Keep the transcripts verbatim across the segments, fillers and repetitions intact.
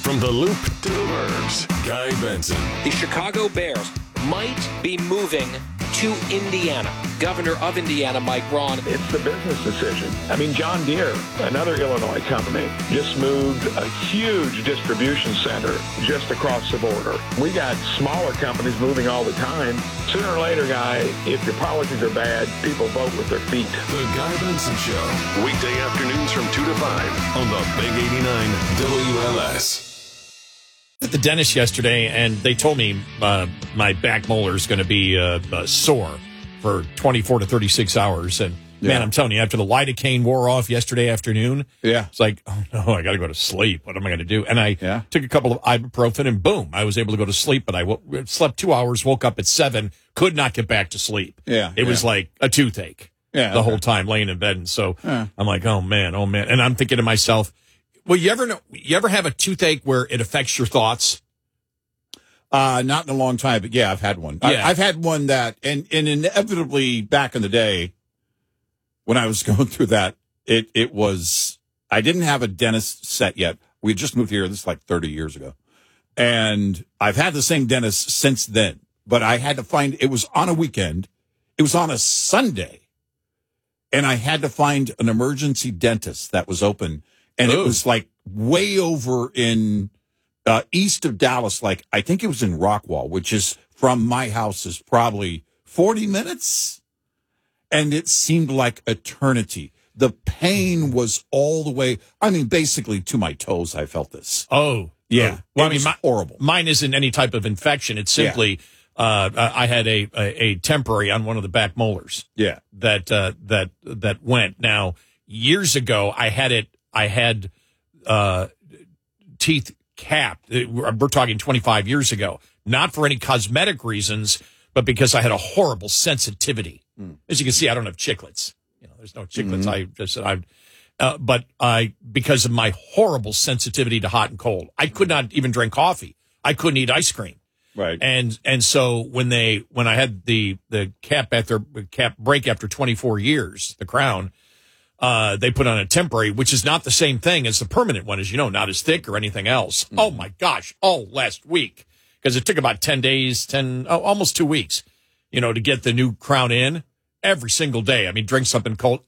From the Loop to the Burbs, Guy Benson. The Chicago Bears might be moving to Indiana. Governor of Indiana, Mike Braun. It's the business decision. I mean, John Deere, another Illinois company, just moved a huge distribution center just across the border. We got smaller companies moving all the time. Sooner or later, Guy, if your policies are bad, people vote with their feet. The Guy Benson Show. Weekday afternoons from two to five on the Big eighty-nine W L S. At the dentist yesterday, and they told me uh, my back molar is going to be uh, uh, sore for twenty-four to thirty-six hours. And, yeah. man, I'm telling you, after the lidocaine wore off yesterday afternoon, yeah, it's like, oh, no, I got to go to sleep. What am I going to do? And I yeah. took a couple of ibuprofen, and boom, I was able to go to sleep. But I w- slept two hours, woke up at seven, could not get back to sleep. Yeah, It yeah. was like a toothache yeah, the okay. whole time laying in bed. And so yeah. I'm like, oh, man, oh, man. And I'm thinking to myself, well, you ever know, you ever have a toothache where it affects your thoughts? Uh, not in a long time, but yeah, I've had one. Yeah. I, I've had one that, and, and inevitably back in the day when I was going through that, it, it was, I didn't have a dentist set yet. We had just moved here. This is like thirty years ago. And I've had the same dentist since then, but I had to find, it was on a weekend. It was on a Sunday. And I had to find an emergency dentist that was open. And Ooh. It was like way over in uh, east of Dallas. Like I think it was in Rockwall, which is from my house is probably forty minutes. And it seemed like eternity. The pain was all the way. I mean, basically to my toes. I felt this. Oh, yeah. Oh. Well, it I mean, my, horrible. Mine isn't any type of infection. It's simply yeah. uh, I had a, a a temporary on one of the back molars. Yeah. That uh, that that went. Now years ago, I had it. I had uh, teeth capped. We're talking twenty-five years ago, not for any cosmetic reasons, but because I had a horrible sensitivity. Mm. As you can see, I don't have chiclets. You know, there's no chiclets. Mm-hmm. I just, I, uh, but I, because of my horrible sensitivity to hot and cold, I could not even drink coffee. I couldn't eat ice cream. Right. And, and so when they, when I had the, the cap after cap break after twenty-four years, the crown, Uh, they put on a temporary, which is not the same thing as the permanent one, as you know, not as thick or anything else. Mm-hmm. Oh, my gosh. Oh, last week. Because it took about ten days, ten, oh, almost two weeks, you know, to get the new crown in every single day. I mean, drink something cold.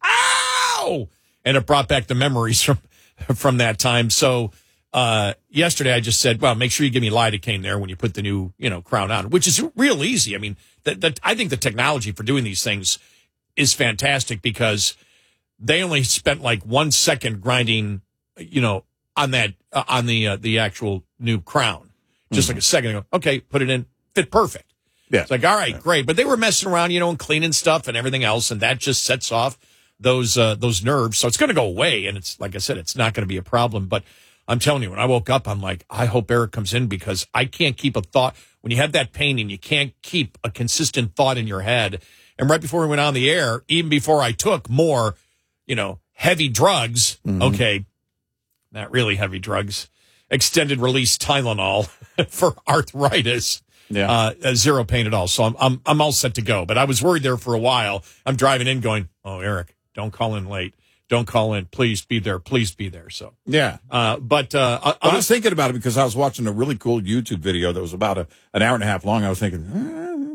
Ow! And it brought back the memories from, from that time. So, uh, yesterday I just said, well, make sure you give me lidocaine there when you put the new, you know, crown on, which is real easy. I mean, that, that, I think the technology for doing these things is fantastic because they only spent like one second grinding, you know, on that, uh, on the, uh, the actual new crown. Just mm-hmm. like a second ago. Okay, put it in, fit perfect. Yeah. It's like, all right, yeah. great. But they were messing around, you know, and cleaning stuff and everything else. And that just sets off those, uh, those nerves. So it's going to go away. And it's, like I said, it's not going to be a problem. But I'm telling you, when I woke up, I'm like, I hope Eric comes in because I can't keep a thought. When you have that pain and you can't keep a consistent thought in your head. And right before we went on the air, even before I took more, you know, heavy drugs. Mm-hmm. Okay. Not really heavy drugs. Extended release Tylenol for arthritis. Yeah. Uh, zero pain at all. So I'm, I'm, I'm all set to go. But I was worried there for a while. I'm driving in going, oh, Eric, don't call in late. Don't call in. Please be there. Please be there. So, yeah. Uh, but, uh, I, I was thinking about it because I was watching a really cool YouTube video that was about a, an hour and a half long. I was thinking, eh,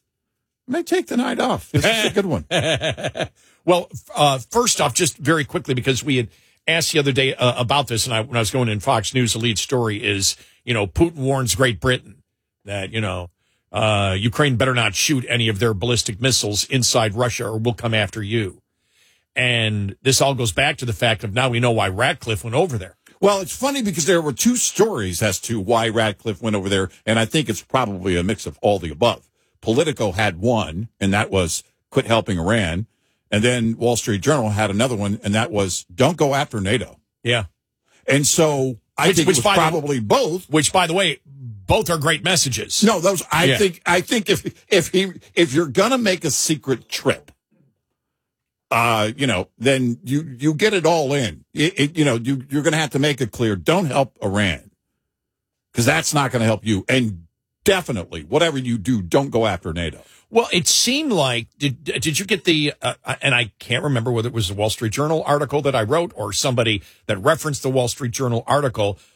may take the night off. This is a good one. Well, uh, first off, just very quickly, because we had asked the other day uh, about this, and I, when I was going in Fox News, the lead story is, you know, Putin warns Great Britain that, you know, uh, Ukraine better not shoot any of their ballistic missiles inside Russia or we'll come after you. And this all goes back to the fact of now we know why Ratcliffe went over there. Well, it's funny because there were two stories as to why Ratcliffe went over there, and I think it's probably a mix of all the above. Politico had one, and that was quit helping Iran. And then Wall Street Journal had another one, and that was don't go after NATO. Yeah. And so I which, think which it was probably the, both. Which, by the way, both are great messages. No, those I yeah. think I think if if he if you're gonna make a secret trip, uh, you know, then you you get it all in. It, it, you know, you you're gonna have to make it clear. Don't help Iran because that's not gonna help you. And definitely, whatever you do, don't go after NATO. Well, it seemed like, did did you get the, uh, and I can't remember whether it was the Wall Street Journal article that I wrote or somebody that referenced the Wall Street Journal article,